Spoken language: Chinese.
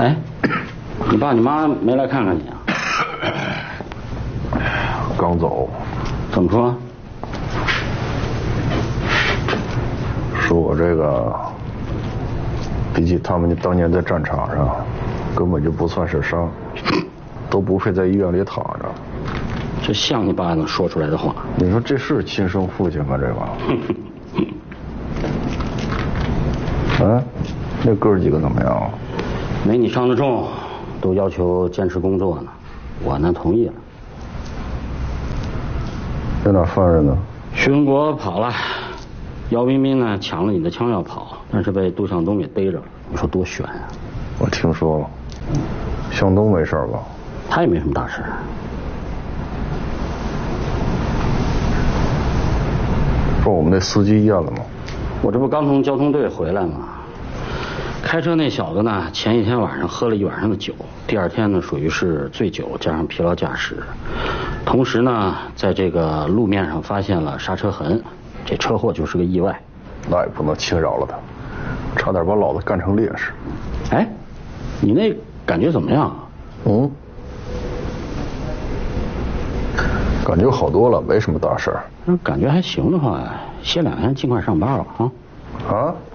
哎，你爸你妈没来看看你啊？ 刚走。 怎么说？ 说我这个，比起他们当年在战场上，根本就不算是伤，都不配在医院里躺着。 这像你爸能说出来的话？ 你说这是亲生父亲吗？这个？嗯，那哥几个怎么样？ 没你伤得重，都要求坚持工作呢。我呢同意了。 在哪犯人呢？ 徐文国跑了，姚彬彬呢抢了你的枪要跑，但是被杜向东给逮着了。你说多悬啊！ 我听说了，向东没事吧？ 他也没什么大事。 说我们那司机验了吗？ 我这不刚从交通队回来吗？开车那小子呢，前一天晚上喝了一晚上的酒，第二天呢属于是醉酒加上疲劳驾驶，同时呢在这个路面上发现了刹车痕，这车祸就是个意外。 那也不能轻饶了他，差点把老子干成烈士。 哎，你那感觉怎么样？ 嗯，感觉好多了，没什么大事儿。 感觉还行的话，歇2天尽快上班了啊。 啊？